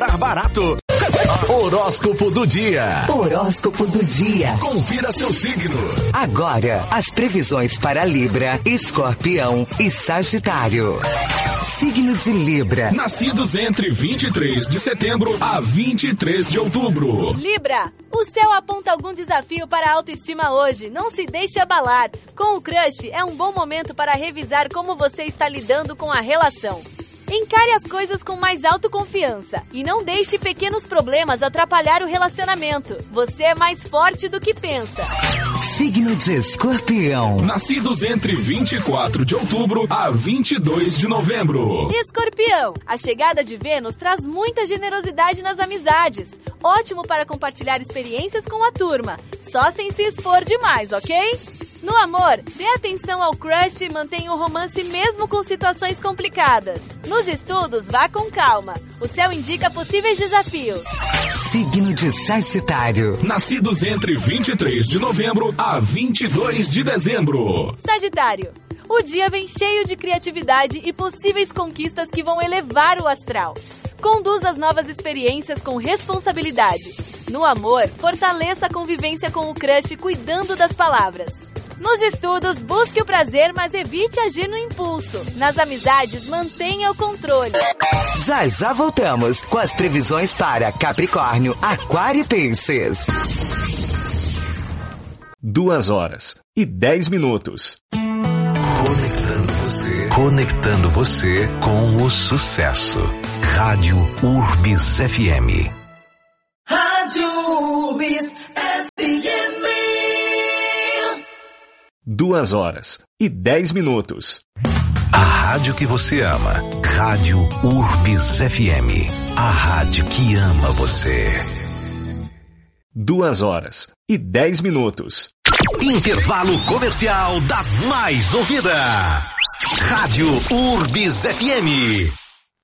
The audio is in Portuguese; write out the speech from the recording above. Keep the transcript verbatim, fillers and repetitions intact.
comprar barato. Horóscopo do dia. Horóscopo do dia. Confira seu signo. Agora, as previsões para Libra, Escorpião e Sagitário. Signo de Libra. Nascidos entre vinte e três de setembro a vinte e três de outubro. Libra, o céu aponta algum desafio para a autoestima hoje. Não se deixe abalar. Com o crush, é um bom momento para revisar como você está lidando com a relação. Encare as coisas com mais autoconfiança e não deixe pequenos problemas atrapalhar o relacionamento. Você é mais forte do que pensa. Signo de Escorpião. Nascidos entre vinte e quatro de outubro a vinte e dois de novembro. Escorpião, a chegada de Vênus traz muita generosidade nas amizades. Ótimo para compartilhar experiências com a turma, só sem se expor demais, ok? No amor, dê atenção ao crush e mantenha o romance mesmo com situações complicadas. Nos estudos, vá com calma. O céu indica possíveis desafios. Signo de Sagitário. Nascidos entre vinte e três de novembro a vinte e dois de dezembro. Sagitário, o dia vem cheio de criatividade e possíveis conquistas que vão elevar o astral. Conduza as novas experiências com responsabilidade. No amor, fortaleça a convivência com o crush cuidando das palavras. Nos estudos, busque o prazer, mas evite agir no impulso. Nas amizades, mantenha o controle. Já já voltamos com as previsões para Capricórnio, Aquário e Peixes. Duas horas e dez minutos. Conectando você. Conectando você com o sucesso. Rádio Urbis F M. Rádio Urbis F M. Duas horas e dez minutos. A rádio que você ama. Rádio Urbis F M. A rádio que ama você. Duas horas e dez minutos. Intervalo comercial da mais ouvida. Rádio Urbis F M.